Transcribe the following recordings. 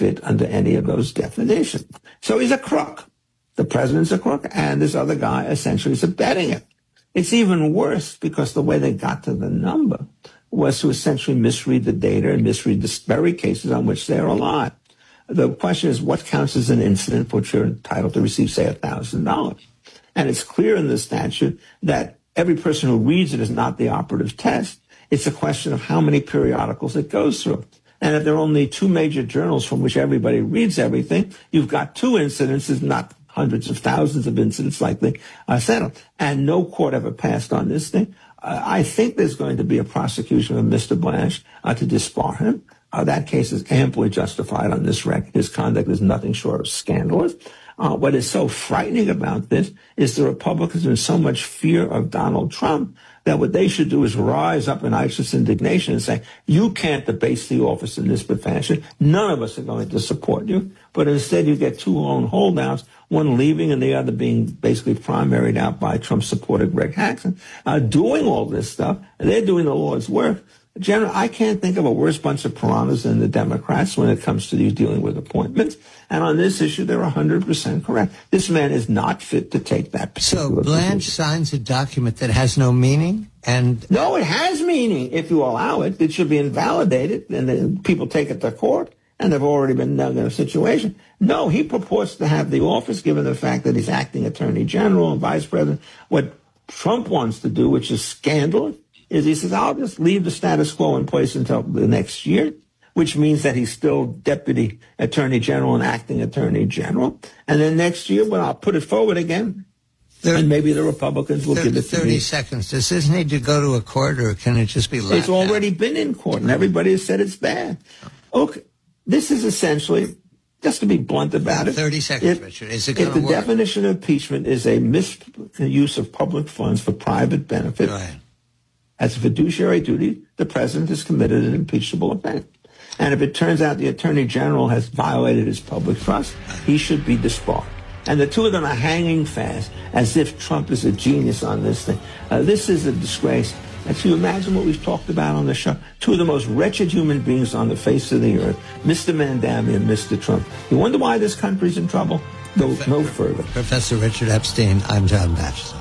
fit under any of those definitions. So he's a crook. The president's a crook, and this other guy essentially is abetting it. It's even worse because the way they got to the number was to essentially misread the data and misread the very cases on which they're alive. The question is, what counts as an incident for which you're entitled to receive, say, $1,000? And it's clear in the statute that every person who reads it is not the operative test. It's a question of how many periodicals it goes through. And if there are only 2 major journals from which everybody reads everything, you've got 2 incidences, not hundreds of thousands of incidents like they settled. And no court ever passed on this thing. I think there's going to be a prosecution of Mr. Blanche to disbar him. That case is amply justified on this record. His conduct is nothing short of scandalous. What is so frightening about this is the Republicans are in so much fear of Donald Trump that what they should do is rise up in righteous indignation and say, you can't debase the office in this fashion. None of us are going to support you. But instead you get 2 lone holdouts, one leaving and the other being basically primaried out by Trump supporter Greg Haxon, doing all this stuff. And they're doing the Lord's work. General, I can't think of a worse bunch of piranhas than the Democrats when it comes to dealing with appointments. And on this issue, they're 100% correct. This man is not fit to take that particular So Blanche position. signs a document that has no meaning? And no, it has meaning if you allow it. It should be invalidated, and then people take it to court, and they've already been in a situation. No, he purports to have the office, given the fact that he's acting attorney general and vice president. What Trump wants to do, which is scandalous, is he says, I'll just leave the status quo in place until the next year, which means that he's still deputy attorney general and acting attorney general. And then next year, well, I'll put it forward again, and maybe the Republicans will give it to 30 me. seconds. Does this need to go to a court, or can it just be left It's already been in court, and everybody has said it's bad. Okay, this is essentially, just to be blunt about it. 30 seconds, Richard. Is it going to work? If the definition of impeachment is a misuse of public funds for private benefit, right, as a fiduciary duty, the president has committed an impeachable offense. And if it turns out the attorney general has violated his public trust, he should be disbarred. And the 2 of them are hanging fast as if Trump is a genius on this thing. This is a disgrace. And so you imagine what we've talked about on the show. 2 of the most wretched human beings on the face of the earth, Mr. Mandami and Mr. Trump. You wonder why this country's in trouble? Go no further. Professor Richard Epstein, I'm John Batchelor.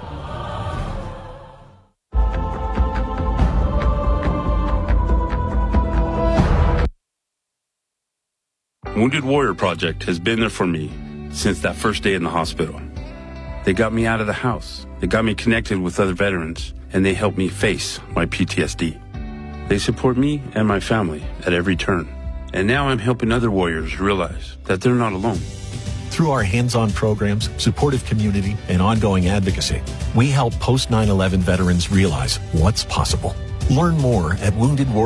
Wounded Warrior Project has been there for me since that first day in the hospital. They got me out of the house. They got me connected with other veterans, and they helped me face my PTSD. They support me and my family at every turn. And now I'm helping other warriors realize that they're not alone. Through our hands-on programs, supportive community, and ongoing advocacy, we help post-9/11 veterans realize what's possible. Learn more at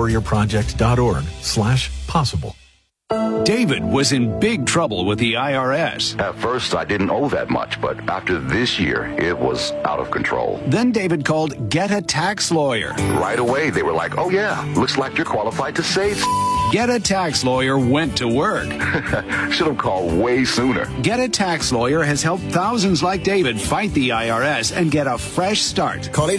woundedwarriorproject.org/possible. David was in big trouble with the IRS. At first, I didn't owe that much, but after this year, it was out of control. Then David called Get a Tax Lawyer. Right away, they were like, oh yeah, looks like you're qualified to save. Get a Tax Lawyer went to work. Should have called way sooner. Get a Tax Lawyer has helped thousands like David fight the IRS and get a fresh start. Call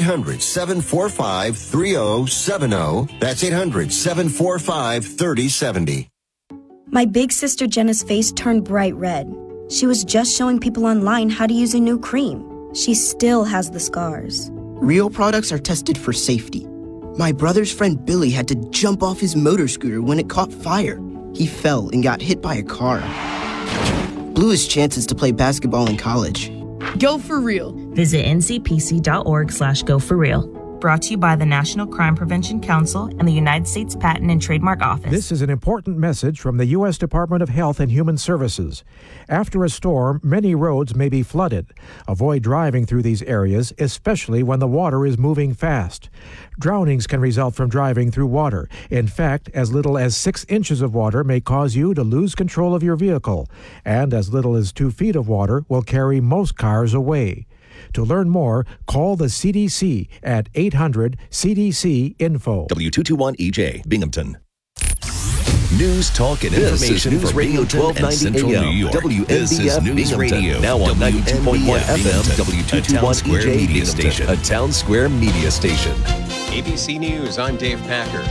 800-745-3070. That's 800-745-3070. My big sister Jenna's face turned bright red. She was just showing people online how to use a new cream. She still has the scars. Real products are tested for safety. My brother's friend Billy had to jump off his motor scooter when it caught fire. He fell and got hit by a car. Blew his chances to play basketball in college. Go for real. Visit ncpc.org/goforreal. Brought to you by the National Crime Prevention Council and the United States Patent and Trademark Office. This is an important message from the U.S. Department of Health and Human Services. After a storm, many roads may be flooded. Avoid driving through these areas, especially when the water is moving fast. Drownings can result from driving through water. In fact, as little as 6 inches of water may cause you to lose control of your vehicle, and as little as 2 feet of water will carry most cars away. To learn more, call the CDC at 800-CDC-INFO. W221EJ, Binghamton. News, talk, and information News for Radio Binghamton and 1290 Central AM. New York. WNBF This is News Binghamton. Radio. Now on 92.1 FM, W221EJ media Binghamton, station. a Town Square media station. ABC News, I'm Dave Packer.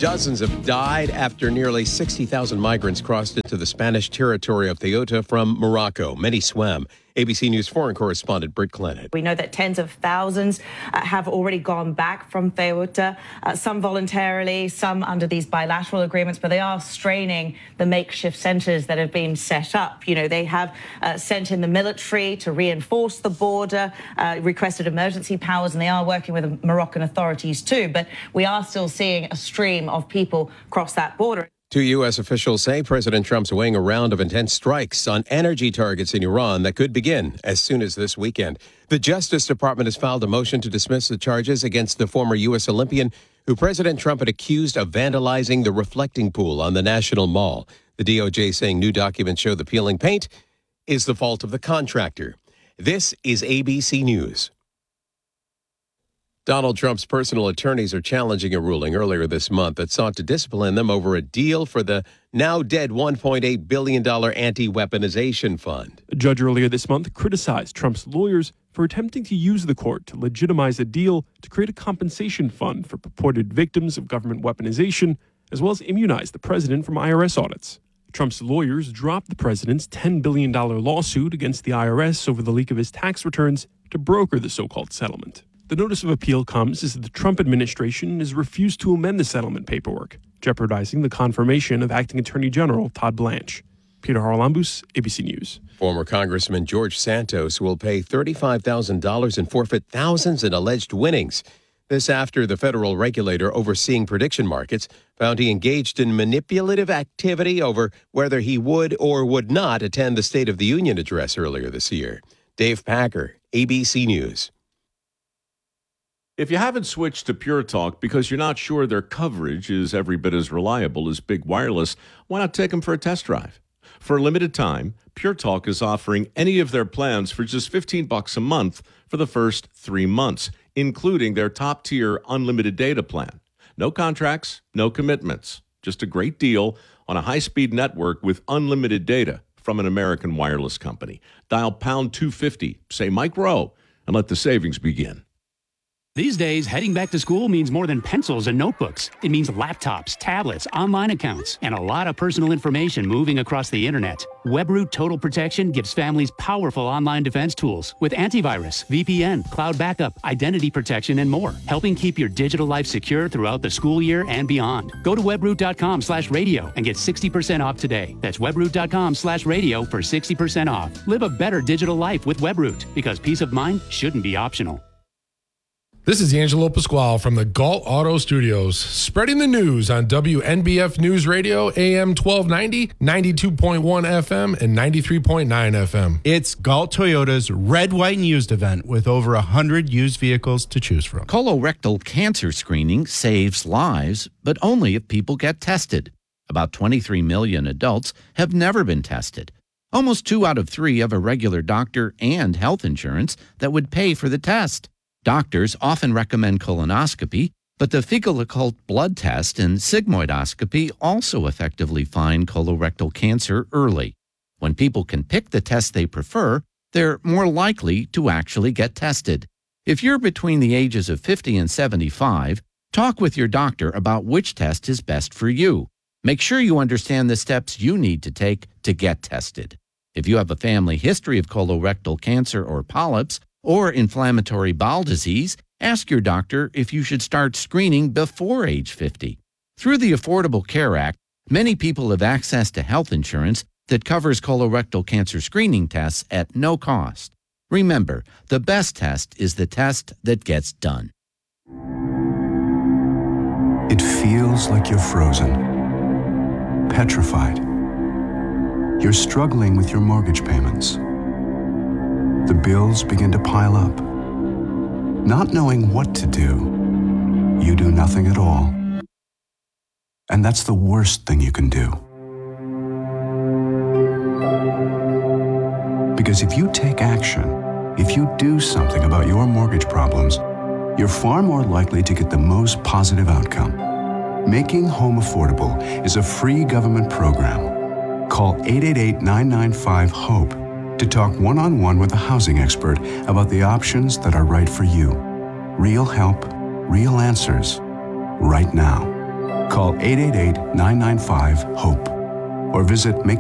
Dozens have died after nearly 60,000 migrants crossed into the Spanish territory of Ceuta from Morocco. Many swam. ABC News foreign correspondent Britt Clennon. We know that tens of thousands have already gone back from Ceuta, some voluntarily, some under these bilateral agreements, but they are straining the makeshift centres that have been set up. You know, they have sent in the military to reinforce the border, requested emergency powers, and they are working with the Moroccan authorities too. But we are still seeing a stream of people cross that border. Two U.S. officials say President Trump's weighing a round of intense strikes on energy targets in Iran that could begin as soon as this weekend. The Justice Department has filed a motion to dismiss the charges against the former U.S. Olympian who President Trump had accused of vandalizing the reflecting pool on the National Mall. The DOJ saying new documents show the peeling paint is the fault of the contractor. This is ABC News. Donald Trump's personal attorneys are challenging a ruling earlier this month that sought to discipline them over a deal for the now dead $1.8 billion anti-weaponization fund. A judge earlier this month criticized Trump's lawyers for attempting to use the court to legitimize a deal to create a compensation fund for purported victims of government weaponization, as well as immunize the president from IRS audits. Trump's lawyers dropped the president's $10 billion lawsuit against the IRS over the leak of his tax returns to broker the so-called settlement. The notice of appeal comes as the Trump administration has refused to amend the settlement paperwork, jeopardizing the confirmation of Acting Attorney General Todd Blanche. Peter Haralambous, ABC News. Former Congressman George Santos will pay $35,000 and forfeit thousands in alleged winnings. This after the federal regulator overseeing prediction markets found he engaged in manipulative activity over whether he would or would not attend the State of the Union address earlier this year. Dave Packer, ABC News. If you haven't switched to Pure Talk because you're not sure their coverage is every bit as reliable as Big Wireless, why not take them for a test drive? For a limited time, Pure Talk is offering any of their plans for just $15 a month for the first 3 months, including their top-tier unlimited data plan. No contracts, no commitments. Just a great deal on a high-speed network with unlimited data from an American wireless company. Dial pound 250, say Mike Rowe, and let the savings begin. These days, heading back to school means more than pencils and notebooks. It means laptops, tablets, online accounts, and a lot of personal information moving across the internet. WebRoot Total Protection gives families powerful online defense tools with antivirus, VPN, cloud backup, identity protection, and more, helping keep your digital life secure throughout the school year and beyond. Go to webroot.com/radio and get 60% off today. That's webroot.com/radio for 60% off. Live a better digital life with WebRoot, because peace of mind shouldn't be optional. This is Angelo Pasquale from the Galt Auto Studios, spreading the news on WNBF News Radio, AM 1290, 92.1 FM, and 93.9 FM. It's Galt Toyota's Red, White, and Used event with over 100 used vehicles to choose from. Colorectal cancer screening saves lives, but only if people get tested. About 23 million adults have never been tested. Almost 2 out of 3 have a regular doctor and health insurance that would pay for the test. Doctors often recommend colonoscopy, but the fecal occult blood test and sigmoidoscopy also effectively find colorectal cancer early. When people can pick the test they prefer, they're more likely to actually get tested. If you're between the ages of 50 and 75, talk with your doctor about which test is best for you. Make sure you understand the steps you need to take to get tested. If you have a family history of colorectal cancer or polyps, or inflammatory bowel disease, ask your doctor if you should start screening before age 50. Through the Affordable Care Act, many people have access to health insurance that covers colorectal cancer screening tests at no cost. Remember, the best test is the test that gets done. It feels like you're frozen, petrified. You're struggling with your mortgage payments. The bills begin to pile up. Not knowing what to do, you do nothing at all. And that's the worst thing you can do. Because if you take action, if you do something about your mortgage problems, you're far more likely to get the most positive outcome. Making Home Affordable is a free government program. Call 888-995-HOPE to talk one-on-one with a housing expert about the options that are right for you. Real help, real answers, right now. Call 888-995-HOPE or visit